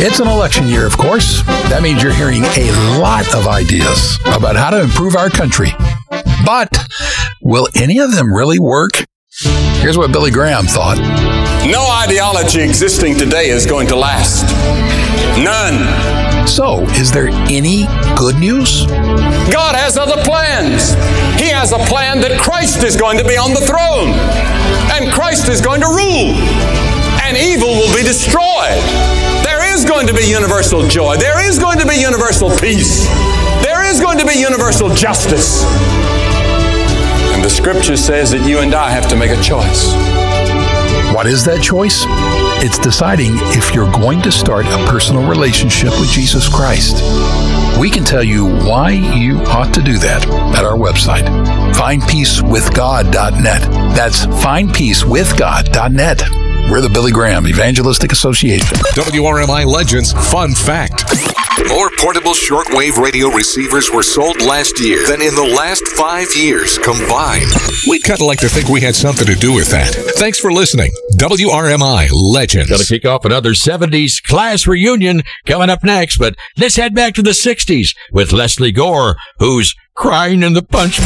It's an election year, of course. That means you're hearing a lot of ideas about how to improve our country. But will any of them really work? Here's what Billy Graham thought. No ideology existing today is going to last. None. So, is there any good news? God has other plans. He has a plan that Christ is going to be on the throne. And Christ is going to rule. And evil will be destroyed. There is going to be universal joy. There is going to be universal peace. There is going to be universal justice. And the Scripture says that you and I have to make a choice. What is that choice? It's deciding if you're going to start a personal relationship with Jesus Christ. We can tell you why you ought to do that at our website, findpeacewithgod.net. That's findpeacewithgod.net. We're the Billy Graham Evangelistic Association. WRMI Legends Fun Fact. More portable shortwave radio receivers were sold last year than in the last 5 years combined. We'd kind of like to think we had something to do with that. Thanks for listening. WRMI Legends. Going to kick off another 70s class reunion coming up next, but let's head back to the 60s with Leslie Gore, who's crying in the punch